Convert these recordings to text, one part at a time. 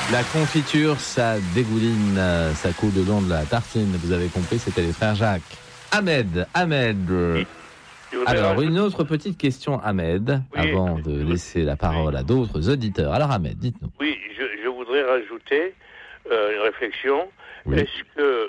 La confiture, ça dégouline, ça coule le long de la tartine. Vous avez compris, c'était les frères Jacques. Ahmed. Alors, une autre petite question, Ahmed, avant de laisser la parole à d'autres auditeurs. Alors, Ahmed, dites-nous. Oui, je voudrais rajouter une réflexion. Oui. Est-ce que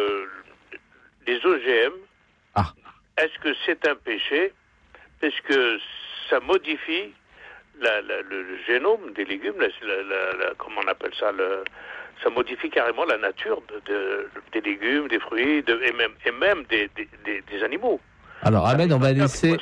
les OGM, est-ce que c'est un péché? Est-ce que ça modifie le génome des légumes, comment on appelle ça, ça modifie carrément la nature des légumes, des fruits, et même des animaux. Alors Ahmed, on va laisser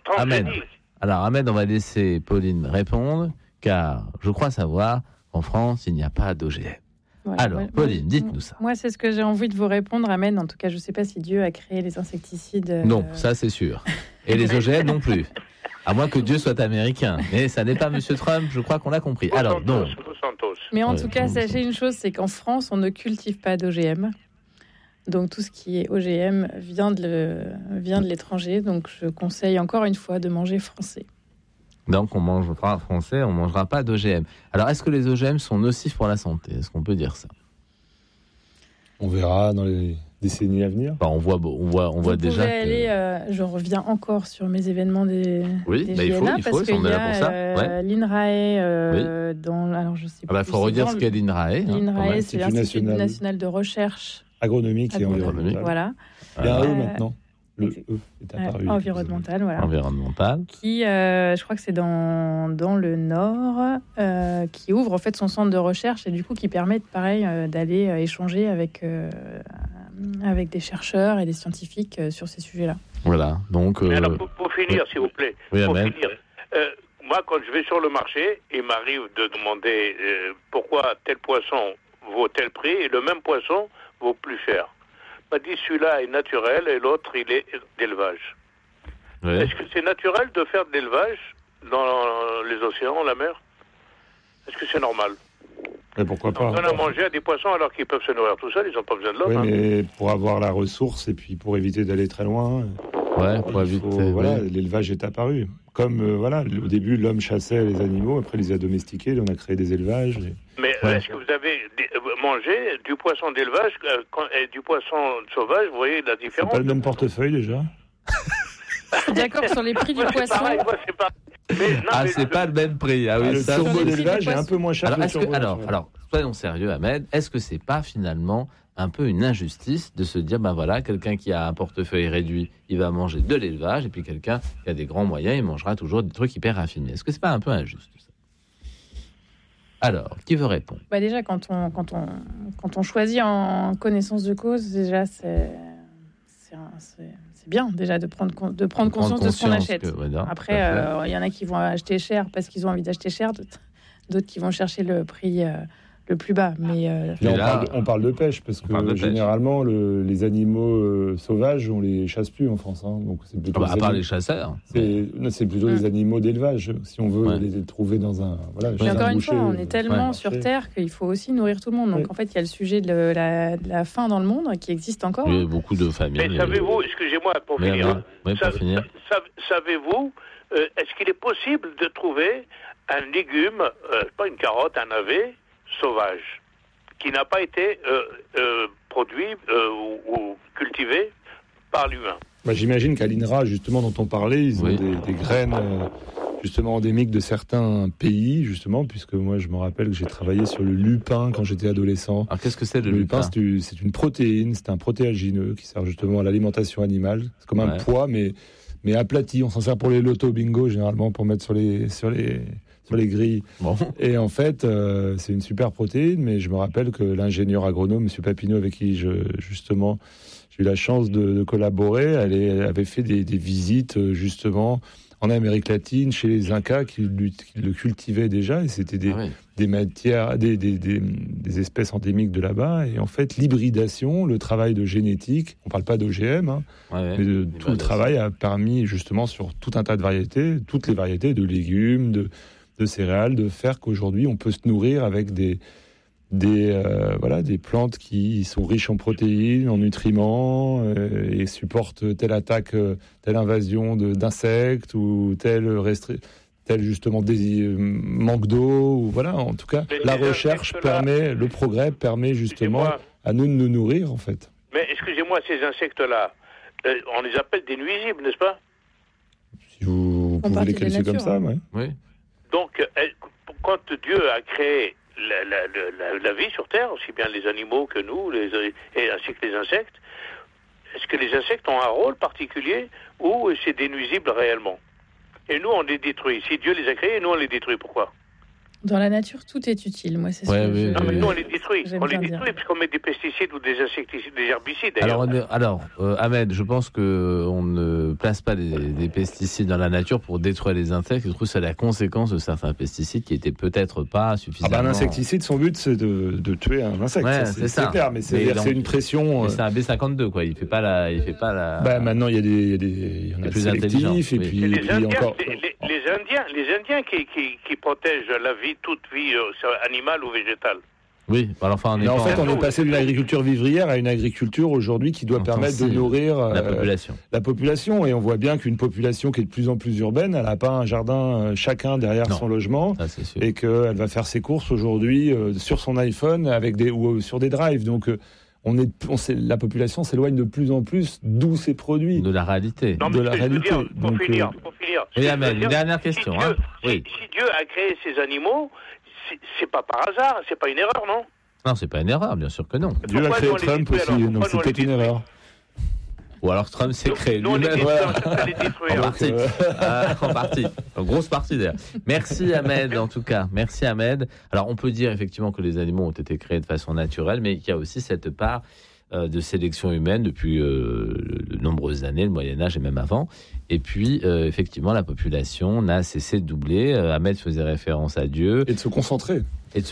Ahmed, on va laisser Pauline répondre, car je crois savoir qu'en France, il n'y a pas d'OGM. Voilà, alors, Pauline, dites-nous ça. Moi, c'est ce que j'ai envie de vous répondre, Ahmed. En tout cas, je ne sais pas si Dieu a créé les insecticides. Non, ça c'est sûr. Et les OGM non plus. À moins que Dieu soit américain. Mais ça n'est pas Monsieur Trump, je crois qu'on l'a compris. Alors, donc. Mais en tout cas, sachez une chose, c'est qu'en France, on ne cultive pas d'OGM. Donc, tout ce qui est OGM vient de l'étranger. Donc, je conseille encore une fois de manger français. Donc, on mangera français, on ne mangera pas d'OGM. Alors, est-ce que les OGM sont nocifs pour la santé? Est-ce qu'on peut dire ça? On verra dans les décennies à venir. On voit déjà que... je reviens encore sur mes événements des JNA, il faut, parce qu'il y a l'INRAE dans... Alors, je sais pas. Il faut redire ce qu'est l'INRAE. L'INRAE, c'est l'Institut national de recherche agronomique et environnementale. Voilà. Il y a un E maintenant. Le E est apparu. Environnemental, voilà. Environnemental. Qui, je crois que c'est dans le Nord, qui ouvre en fait son centre de recherche et du coup qui permet, pareil, d'aller échanger avec des chercheurs et des scientifiques sur ces sujets-là. Voilà. Donc. Mais alors pour finir, s'il vous plaît. Oui, pour finir, moi, quand je vais sur le marché, il m'arrive de demander pourquoi tel poisson vaut tel prix et le même poisson vaut plus cher. On m'a dit celui-là est naturel et l'autre il est d'élevage. Oui. Est-ce que c'est naturel de faire de l'élevage dans les océans, la mer? Est-ce que c'est normal? Mais pourquoi pas? On donne à manger à des poissons alors qu'ils peuvent se nourrir tout seuls, ils n'ont pas besoin de l'homme. Oui, mais pour avoir la ressource et puis pour éviter d'aller très loin. L'élevage est apparu. Comme au début, l'homme chassait les animaux, après il les a domestiqués, on a créé des élevages. Mais est-ce que vous avez mangé du poisson d'élevage et du poisson sauvage? Vous voyez la différence? C'est pas le même portefeuille déjà? Je suis d'accord sur les prix du poisson. C'est pareil, c'est pas le même prix. Ah oui, le turbo d'élevage est un peu moins cher. Alors, soyons sérieux, Ahmed. Est-ce que c'est pas finalement un peu une injustice de se dire, quelqu'un qui a un portefeuille réduit, il va manger de l'élevage, et puis quelqu'un qui a des grands moyens, il mangera toujours des trucs hyper raffinés. Est-ce que c'est pas un peu injuste, ça? Alors, qui veut répondre? Déjà, quand on choisit en connaissance de cause, déjà, c'est bien déjà de prendre conscience de ce qu'on achète. Après, il y en a qui vont acheter cher parce qu'ils ont envie d'acheter cher, d'autres qui vont chercher le prix le plus bas. Mais on parle de pêche parce que généralement les animaux sauvages, on les chasse plus en France. Donc c'est plutôt à part les chasseurs. C'est plutôt des animaux d'élevage. Si on veut les trouver dans un Mais encore une fois, on est tellement sur Terre qu'il faut aussi nourrir tout le monde. Donc en fait, il y a le sujet de la faim dans le monde qui existe encore. Il y a beaucoup de familles. Mais savez-vous, excusez-moi pour finir. Savez-vous, est-ce qu'il est possible de trouver un légume, pas une carotte, un navet sauvage, qui n'a pas été produit ou cultivé par l'humain? J'imagine qu'à l'INRA, justement, dont on parlait, ils ont des graines justement endémiques de certains pays, justement, puisque moi, je me rappelle que j'ai travaillé sur le lupin quand j'étais adolescent. Alors, qu'est-ce que c'est le lupin? C'est une protéine, c'est un protéagineux qui sert justement à l'alimentation animale. C'est comme un pois, mais aplati. On s'en sert pour les lotos bingo, généralement, pour mettre sur les grilles. Bon. Et en fait, c'est une super protéine, mais je me rappelle que l'ingénieur agronome, M. Papineau, avec qui j'ai eu la chance de collaborer, elle avait fait des visites justement en Amérique latine, chez les Incas qui le cultivaient déjà, et c'était des matières, des espèces endémiques de là-bas. Et en fait, l'hybridation, le travail de génétique, on ne parle pas d'OGM, mais tout le travail a permis justement sur tout un tas de variétés, toutes les variétés de légumes, de céréales, de faire qu'aujourd'hui on peut se nourrir avec des plantes qui sont riches en protéines, en nutriments et supportent telle attaque, telle invasion d'insectes ou telle tel justement manque d'eau, ou voilà. En tout cas, la recherche permet, le progrès permet justement à nous de nous nourrir, en fait. Mais excusez-moi, ces insectes-là, on les appelle des nuisibles, n'est-ce pas? Si vous pouvez les qualifier comme ça, ouais. Oui. Donc, quand Dieu a créé la vie sur Terre, aussi bien les animaux que nous, ainsi que les insectes, est-ce que les insectes ont un rôle particulier ou c'est des nuisibles réellement? Et nous, on les détruit. Si Dieu les a créés, nous, on les détruit. Pourquoi? Dans la nature, tout est utile. Moi, c'est Non, mais nous, on les détruit. On les détruit puisqu'on met des pesticides ou des insecticides, des herbicides. Alors, Ahmed, je pense qu'on ne place pas des pesticides dans la nature pour détruire les insectes. Je trouve que c'est la conséquence de certains pesticides qui étaient peut-être pas suffisamment... un insecticide, son but, c'est de tuer un insecte. Ouais, c'est clair, mais c'est une pression... C'est un B52, quoi. Il fait pas la... Maintenant, il y en a plus sélectifs, et puis les encore... Les Indiens qui protègent la vie, toute vie animale ou végétale. Oui, alors enfin, on est passé d'une agriculture vivrière à une agriculture aujourd'hui qui doit permettre de nourrir la population. Et on voit bien qu'une population qui est de plus en plus urbaine, elle n'a pas un jardin chacun derrière son logement, et qu'elle va faire ses courses aujourd'hui sur son iPhone ou sur des drives. Donc la population s'éloigne de plus en plus d'où ces produits. De la réalité. Non, mais de la réalité. Pour finir. Oui, Ahmed, une dernière question. Si Dieu a créé ces animaux, c'est pas par hasard, c'est pas une erreur, non? Non, c'est pas une erreur, bien sûr que non. Dieu a créé Trump aussi, donc c'est peut-être une erreur. Ou alors Trump s'est créé lui-même. En partie. En grosse partie d'ailleurs. Merci Ahmed, en tout cas. Merci Ahmed. Alors on peut dire effectivement que les animaux ont été créés de façon naturelle, mais qu'il y a aussi cette part de sélection humaine depuis de nombreuses années, le Moyen-Âge et même avant. Et puis, effectivement, la population n'a cessé de doubler. Ahmed faisait référence à Dieu. Et de se concentrer.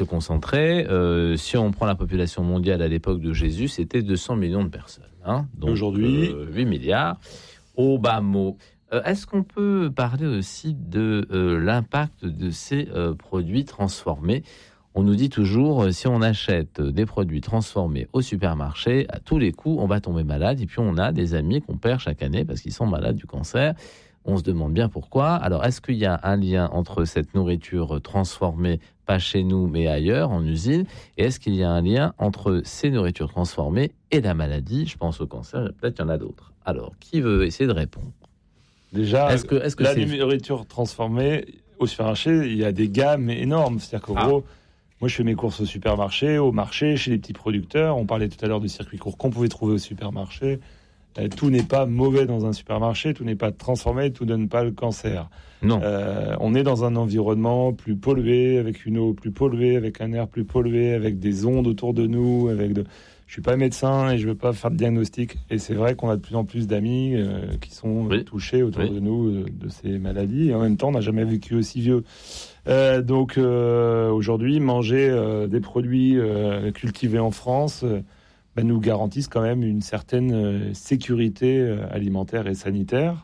Si on prend la population mondiale à l'époque de Jésus, c'était 200 millions de personnes. Donc, aujourd'hui, 8 milliards. Au bas mot. Est-ce qu'on peut parler aussi de l'impact de ces produits transformés ? On nous dit toujours, si on achète des produits transformés au supermarché, à tous les coups, on va tomber malade. Et puis, on a des amis qu'on perd chaque année parce qu'ils sont malades du cancer. On se demande bien pourquoi. Alors, est-ce qu'il y a un lien entre cette nourriture transformée, pas chez nous, mais ailleurs, en usine? Et est-ce qu'il y a un lien entre ces nourritures transformées et la maladie? Je pense au cancer, et peut-être qu'il y en a d'autres. Alors, qui veut essayer de répondre? Déjà, est-ce que la nourriture transformée, au supermarché, il y a des gammes énormes. C'est-à-dire qu'en gros... Moi, je fais mes courses au supermarché, au marché, chez les petits producteurs. On parlait tout à l'heure du circuit court qu'on pouvait trouver au supermarché. Tout n'est pas mauvais dans un supermarché, tout n'est pas transformé, tout ne donne pas le cancer. Non. On est dans un environnement plus pollué, avec une eau plus polluée, avec un air plus pollué, avec des ondes autour de nous. Je suis pas médecin et je veux pas faire de diagnostic. Et c'est vrai qu'on a de plus en plus d'amis qui sont touchés autour de nous de ces maladies. Et en même temps, on n'a jamais vécu aussi vieux. Donc aujourd'hui, manger des produits cultivés en France nous garantissent quand même une certaine sécurité alimentaire et sanitaire.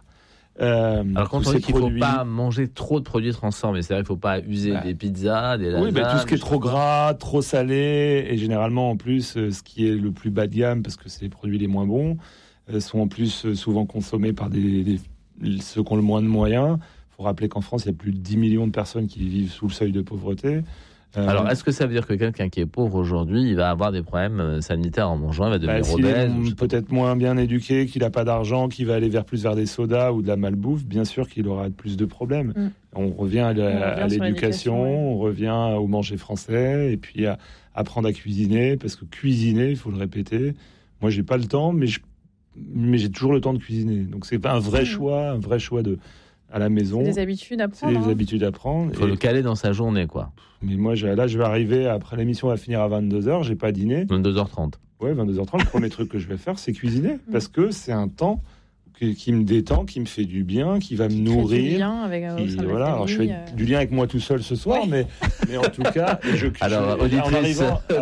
Alors quand on dit qu'il ne faut pas manger trop de produits transformés, c'est-à-dire qu'il ne faut pas user des pizzas, des lasagnes... Oui, tout ce qui est trop gras, trop salé, et généralement en plus ce qui est le plus bas de gamme, parce que c'est les produits les moins bons, sont en plus souvent consommés par ceux qui ont le moins de moyens. Il faut rappeler qu'en France, il y a plus de 10 millions de personnes qui vivent sous le seuil de pauvreté. Alors, est-ce que ça veut dire que quelqu'un qui est pauvre aujourd'hui, il va avoir des problèmes sanitaires en mangeant, il va devenir obèse? S'il est peut-être moins bien éduqué, qu'il n'a pas d'argent, qu'il va aller plus vers des sodas ou de la malbouffe, bien sûr qu'il aura plus de problèmes. On revient à l'éducation, on revient au manger français, et puis à apprendre à cuisiner, parce que cuisiner, il faut le répéter. Moi, j'ai pas le temps, mais j'ai toujours le temps de cuisiner. Donc, c'est un vrai choix à la maison. C'est des habitudes à prendre. C'est des habitudes à prendre. Il faut le caler dans sa journée, quoi. Mais moi, je vais arriver, après l'émission va finir à 22h, j'ai pas dîné. 22h30. Ouais, 22h30, le premier truc que je vais faire, c'est cuisiner. Parce que c'est un temps qui me détend, qui me fait du bien, qui va me nourrir. Du lien avec alors je fais du lien avec moi tout seul ce soir, mais en tout cas, en arrivant à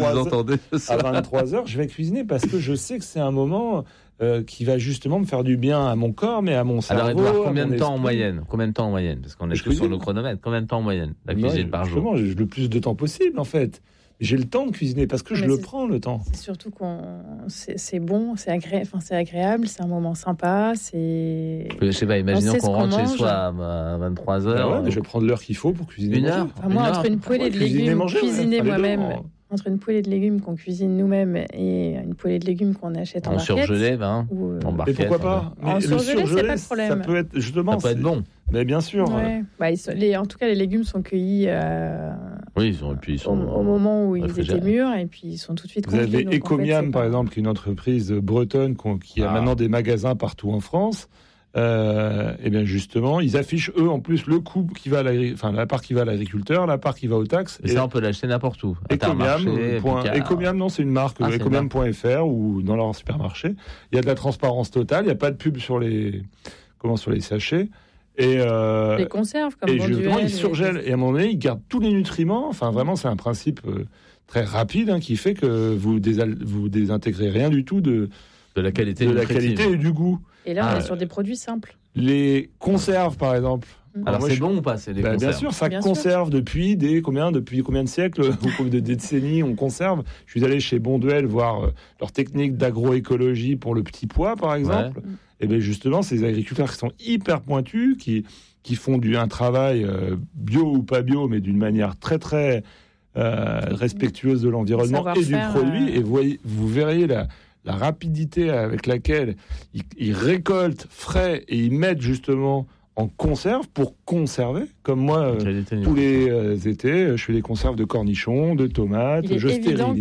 23h, je vais cuisiner parce que je sais que c'est un moment qui va justement me faire du bien à mon corps, mais à mon cerveau. Alors, Edouard, combien de temps en moyenne? Parce qu'on est tous sur nos chronomètres. Combien de temps en moyenne, la cuisine par jour? Justement, j'ai le plus de temps possible, en fait. J'ai le temps de cuisiner parce que je le prends le temps. C'est surtout c'est bon, c'est agréable, c'est un moment sympa. Je sais pas, imaginons qu'on rentre chez soi à 23h. Mais je vais prendre l'heure qu'il faut pour cuisiner. Une heure. Moi, entre une poêlée de légumes cuisinée moi-même, entre une poêlée de légumes qu'on cuisine nous-mêmes et une poêlée de légumes qu'on achète en barquette. En surgelé, en barquette. Et pourquoi pas? En surgelé, c'est pas de problème. Ça peut être justement. Ça peut être bon. Mais bien sûr. Ouais. En tout cas, les légumes sont cueillis au moment où ils étaient mûrs et puis ils sont tout de suite congelés. Vous avez Ecomiam, par exemple, qui est une entreprise bretonne qui a maintenant des magasins partout en France. Et bien justement, ils affichent eux en plus le coût qui va la part qui va à l'agriculteur, la part qui va aux taxes. Et ça, on peut l'acheter n'importe où. Ecomiam, non, c'est une marque, ecomiam.fr ou dans leur supermarché. Il y a de la transparence totale, il n'y a pas de pub sur les sachets. Et les conserves comme justement, ils surgèlent et à un moment donné, ils gardent tous les nutriments. Enfin, vraiment, c'est un principe très rapide qui fait que vous désintégrez rien du tout de la qualité et du goût. Et là, on est sur des produits simples. Les conserves, par exemple. Alors, c'est bon ou pas, c'est les conserves? Bien sûr, ça conserve depuis combien de siècles ou de décennies, on conserve. Je suis allé chez Bonduelle voir leur technique d'agroécologie pour le petit pois, par exemple. Ouais. Et bien justement, c'est des agriculteurs qui sont hyper pointus, qui font un travail bio ou pas bio, mais d'une manière très, très respectueuse de l'environnement et du produit. Et vous verriez la rapidité avec laquelle ils récoltent frais et ils mettent justement en conserve pour conserver. Comme moi, tous les étés, je fais des conserves de cornichons, de tomates, je stérilise. Il est évident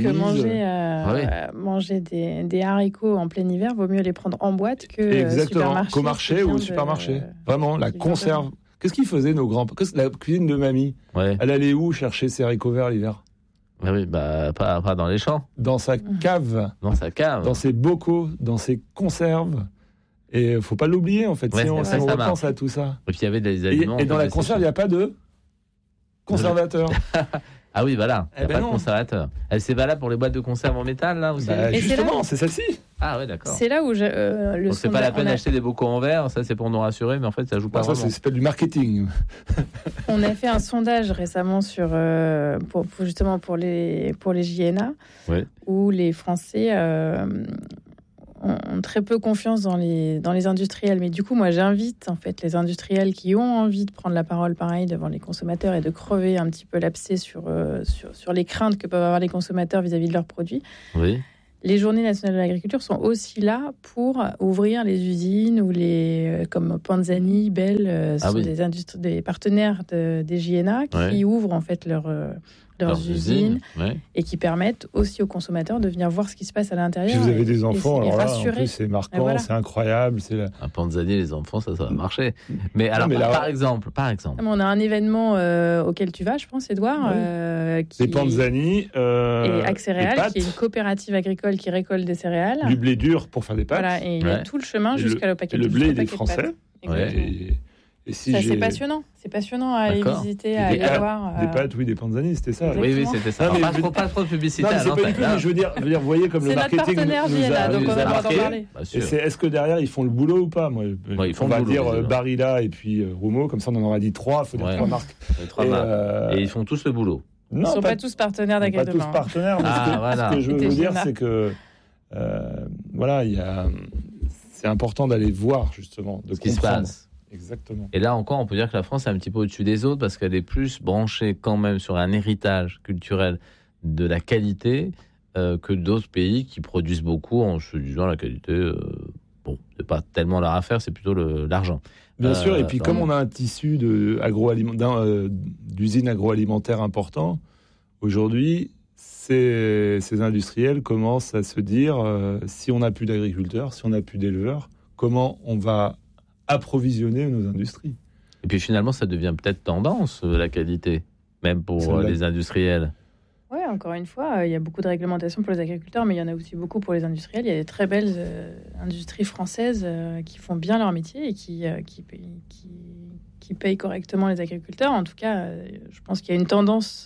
que manger des haricots en plein hiver, vaut mieux les prendre en boîte qu'au marché ou au supermarché. Vraiment, la conserve. Qu'est-ce qu'ils faisaient nos grands-parents? La cuisine de mamie, elle allait où chercher ses haricots verts l'hiver? Oui, pas dans les champs. Dans sa cave. Dans ses bocaux, dans ses conserves. Et il ne faut pas l'oublier, en fait, si on repense à tout ça. Et puis il y avait des aliments... Et dans la conserve, il n'y a pas de conservateur. Ah oui, voilà, il n'y a pas de conservateur. C'est valable pour les boîtes de conserve en métal, là aussi. Justement, c'est celle-ci. Ah oui, d'accord. C'est là où c'est pas la peine d'acheter des bocaux en verre, ça c'est pour nous rassurer, mais en fait ça joue pas vraiment. Ça c'est pas du marketing. On a fait un sondage récemment pour les JNA, où les Français ont très peu confiance dans les industriels. Mais du coup, moi, j'invite en fait les industriels qui ont envie de prendre la parole pareil devant les consommateurs et de crever un petit peu l'abcès sur les craintes que peuvent avoir les consommateurs vis-à-des de leurs produits. Oui. Les Journées nationales de l'agriculture sont aussi là pour ouvrir les usines ou comme Panzani, Bell, sont des partenaires des JNA qui ouvrent en fait leurs usines et qui permettent aussi aux consommateurs de venir voir ce qui se passe à l'intérieur. Si vous avez des enfants, alors là, en plus, c'est marquant, c'est incroyable. À Panzani, les enfants, ça va marcher. Mais alors, par exemple. On a un événement auquel tu vas, je pense, Édouard. Les Panzani et Axéréal, qui est une coopérative agricole qui récolte des céréales. Du blé dur pour faire des pâtes. Voilà, et il y a tout le chemin jusqu'à le paquet de pâtes. Le blé, il est français. C'est passionnant. C'est passionnant à aller visiter, à aller voir. Des pâtes, des Panzani, c'était ça. Oui, c'était ça. Pas trop de publicité. Non, c'est pas du tout, mais je veux dire, vous voyez comme le marketing. C'est notre partenaire Vienna, donc on va d'en parler. Est-ce que derrière, ils font le boulot ou pas? On va dire Barilla et puis Roumeau, comme ça on en aura dit 3, il faut dire 3 marques. Et ils font tous le boulot. Ils ne sont pas tous partenaires d'Agri-Demain. Pas tous partenaires, mais ce que je veux vous dire, c'est que c'est important d'aller voir justement, de ce qui se passe. Exactement. Et là encore, on peut dire que la France est un petit peu au-dessus des autres parce qu'elle est plus branchée quand même sur un héritage culturel de la qualité que d'autres pays qui produisent beaucoup en se disant la qualité, c'est pas tellement leur affaire, c'est plutôt l'argent. Bien sûr, et puis comme on a un tissu d'usines agroalimentaires important, aujourd'hui, ces industriels commencent à se dire si on n'a plus d'agriculteurs, si on n'a plus d'éleveurs, comment on va approvisionner nos industries. Et puis finalement, ça devient peut-être tendance, la qualité, même pour les industriels. Oui, encore une fois, il y a beaucoup de réglementations pour les agriculteurs, mais il y en a aussi beaucoup pour les industriels. Il y a des très belles industries françaises qui font bien leur métier et qui payent correctement les agriculteurs. En tout cas, je pense qu'il y a une tendance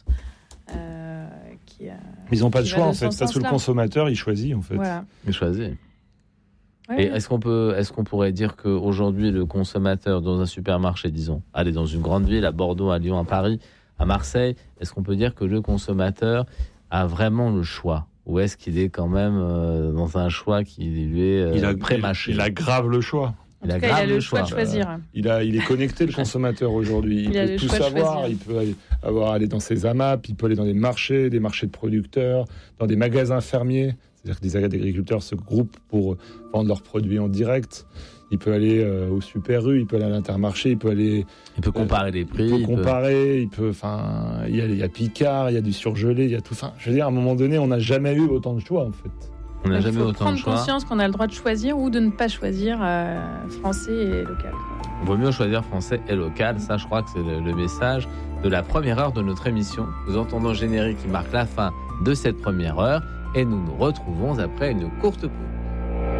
ils n'ont pas de choix, en fait, parce que le consommateur, il choisit, en fait. Voilà. Il choisit. Et est-ce qu'on pourrait dire qu'aujourd'hui, le consommateur dans un supermarché, disons, dans une grande ville, à Bordeaux, à Lyon, à Paris, à Marseille, est-ce qu'on peut dire que le consommateur a vraiment le choix? Ou est-ce qu'il est quand même dans un choix qui lui est pré-mâché? Il a grave le choix. Il a le choix de choisir. Il est connecté, le consommateur, aujourd'hui. Il peut tout savoir. Il peut aller dans ses AMAP, il peut aller dans des marchés de producteurs, dans des magasins fermiers. C'est-à-dire que des agriculteurs se groupent pour vendre leurs produits en direct. Il peut aller au Super U, il peut aller à l'Intermarché, il peut comparer les prix. Il y a Picard, il y a du surgelé, il y a tout. Enfin, je veux dire, à un moment donné, on n'a jamais eu autant de choix, en fait. On n'a jamais autant de choix. Il faut prendre conscience qu'on a le droit de choisir ou de ne pas choisir français et local. Il vaut mieux choisir français et local. Ça, je crois que c'est le message de la première heure de notre émission. Nous entendons le générique qui marque la fin de cette première heure et nous nous retrouvons après une courte pause.